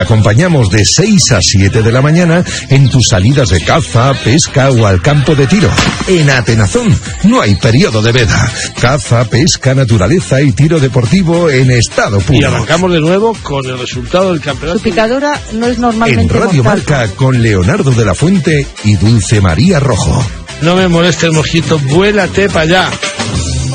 Acompañamos de 6 a 7 de la mañana en tus salidas de caza, pesca o al campo de tiro. En Atenazón no hay periodo de veda. Caza, pesca, naturaleza y tiro deportivo en estado puro. Y arrancamos de nuevo con el resultado del campeonato. Su picadora no es normalmente en Radio mortal. Marca con Leonardo de la Fuente y Dulce María Rojo. No me moleste el mosquito, vuélate para allá.